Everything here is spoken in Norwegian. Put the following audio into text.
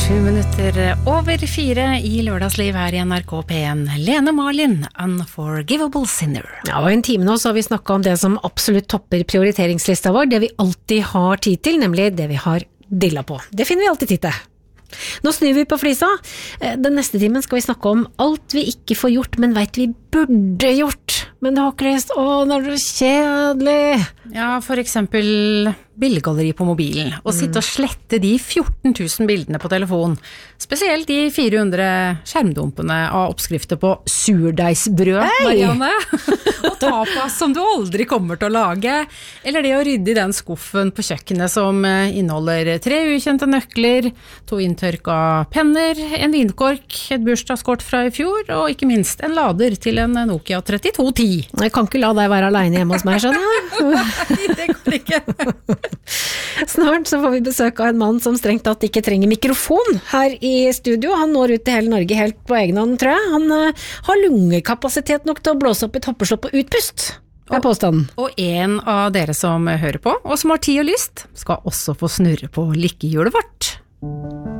7:07 i lørdagsliv her i NRK P1. Lene Marlin, Unforgivable Sinner. Ja, og en time nå så har vi snakket om det som absolutt topper prioriteringslista vår, det vi alltid har tid til, nemlig det vi har dilla på. Det finner vi alltid tid til. Nå snur vi på flisa. Den neste timen skal vi snakke om alt vi ikke får gjort, men vet vi burde gjort. Men det har ikke lyst. Det er så kjedelig. Ja, for eksempel bildegalleri på mobilen. Og sitte og slette de 14 000 bildene på telefon. Spesielt de 400 skjermdumpene av oppskrifter på surdeigsbrød, Marianne. Og tapas som du aldri kommer til å lage. Eller det å rydde i den skuffen på kjøkkenet som inneholder 3 ukjente nøkler, 2 inntørka penner, en vinkork, et bursdagskort fra i fjor, og ikke minst en lader til en Nokia 3210. Jeg kan ikke la deg være alene hjemme hos meg, skjønner jeg. Nei, det går ikke. Snart så får vi besøk av en mann som strengt tatt ikke trenger mikrofon her i studio. Han når ut til hele Norge helt på egen hånd, tror jeg. Han har lungekapasitet nok til å blåse opp et hoppeslått på utpust, er påstanden. Og en av dere som hører på, og som har tid og lyst, skal også få snurre på lykkehjulet vårt.